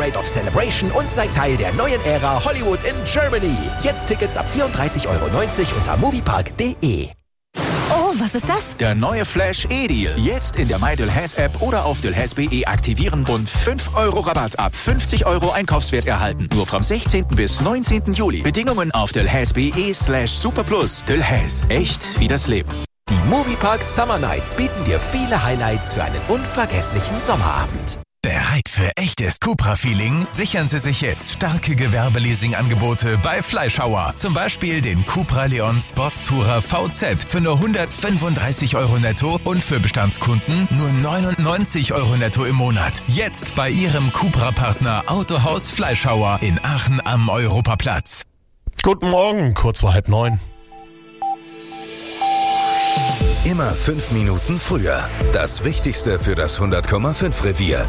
Parade of Celebration und sei Teil der neuen Ära Hollywood in Germany. Jetzt Tickets ab 34,90 € unter moviepark.de. Oh, was ist das? Der neue Flash E-Deal. Jetzt in der MyDelhaize-App oder auf delhaize.de aktivieren und 5 € Rabatt ab 50 € Einkaufswert erhalten. Nur vom 16. bis 19. Juli. Bedingungen auf delhaize.de/superplus. Delhaize. Echt wie das Leben. Die Moviepark Summer Nights bieten dir viele Highlights für einen unvergesslichen Sommerabend. Bereit für echtes Cupra-Feeling? Sichern Sie sich jetzt starke Gewerbeleasing-Angebote bei Fleischhauer. Zum Beispiel den Cupra Leon Sportstourer VZ für nur 135 € netto und für Bestandskunden nur 99 € netto im Monat. Jetzt bei Ihrem Cupra-Partner Autohaus Fleischhauer in Aachen am Europaplatz. Guten Morgen, kurz vor 8:30. Immer 5 Minuten früher. Das Wichtigste für das 100,5 Revier.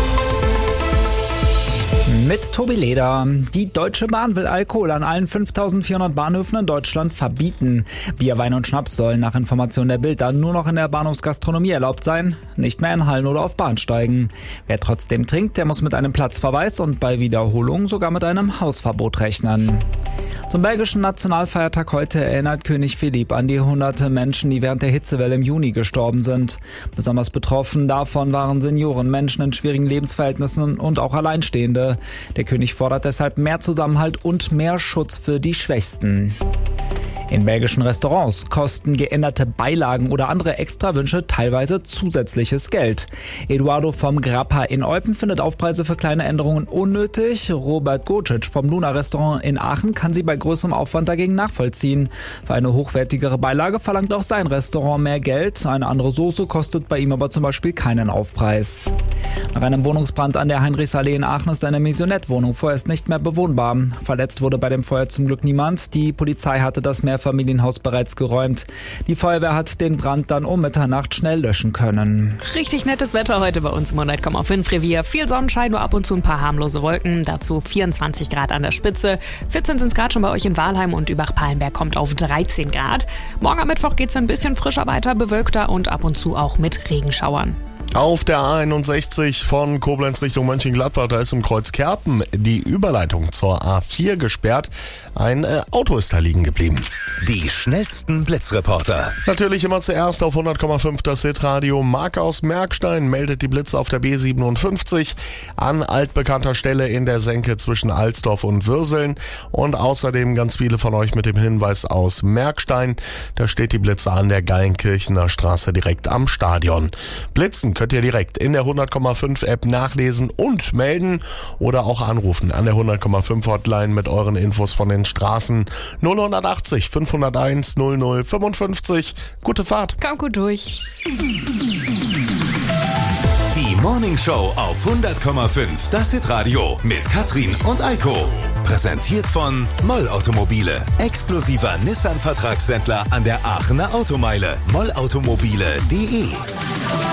Mit Tobi Leder. Die Deutsche Bahn will Alkohol an allen 5.400 Bahnhöfen in Deutschland verbieten. Bier, Wein und Schnaps sollen nach Information der Bild dann nur noch in der Bahnhofsgastronomie erlaubt sein, nicht mehr in Hallen oder auf Bahnsteigen. Wer trotzdem trinkt, der muss mit einem Platzverweis und bei Wiederholung sogar mit einem Hausverbot rechnen. Zum belgischen Nationalfeiertag heute erinnert König Philipp an die hunderte Menschen, die während der Hitzewelle im Juni gestorben sind. Besonders betroffen davon waren Senioren, Menschen in schwierigen Lebensverhältnissen und auch Alleinstehende. Der König fordert deshalb mehr Zusammenhalt und mehr Schutz für die Schwächsten. In belgischen Restaurants kosten geänderte Beilagen oder andere Extrawünsche teilweise zusätzliches Geld. Eduardo vom Grappa in Eupen findet Aufpreise für kleine Änderungen unnötig. Robert Gocic vom Luna Restaurant in Aachen kann sie bei größerem Aufwand dagegen nachvollziehen. Für eine hochwertigere Beilage verlangt auch sein Restaurant mehr Geld. Eine andere Soße kostet bei ihm aber zum Beispiel keinen Aufpreis. Nach einem Wohnungsbrand an der Heinrichsallee in Aachen ist eine Maisonette-Wohnung vorerst nicht mehr bewohnbar. Verletzt wurde bei dem Feuer zum Glück niemand. Die Polizei hatte das Mehrfamilienhaus bereits geräumt. Die Feuerwehr hat den Brand dann um Mitternacht schnell löschen können. Richtig nettes Wetter heute bei uns im 100,5 Revier. Viel Sonnenschein, nur ab und zu ein paar harmlose Wolken. Dazu 24 Grad an der Spitze. 14 sind es gerade schon bei euch in Walheim und Übach-Palenberg kommt auf 13 Grad. Morgen am Mittwoch geht es ein bisschen frischer weiter, bewölkter und ab und zu auch mit Regenschauern. Auf der A61 von Koblenz Richtung Mönchengladbach, da ist im Kreuz Kerpen die Überleitung zur A4 gesperrt. Ein Auto ist da liegen geblieben. Die schnellsten Blitzreporter. Natürlich immer zuerst auf 100,5 das Hitradio. Marc aus Merkstein meldet die Blitze auf der B57 an altbekannter Stelle in der Senke zwischen Alsdorf und Würseln. Und außerdem ganz viele von euch mit dem Hinweis aus Merkstein. Da steht die Blitze an der Geilenkirchener Straße direkt am Stadion. Blitzen könnt ihr direkt in der 100,5 App nachlesen und melden oder auch anrufen an der 100,5 Hotline mit euren Infos von den Straßen 080 501 00 55. Gute Fahrt. Kommt gut durch. Die Morning Show auf 100,5 das Hitradio mit Katrin und Eiko. Präsentiert von Moll Automobile. Exklusiver Nissan-Vertragshändler an der Aachener Automeile. mollautomobile.de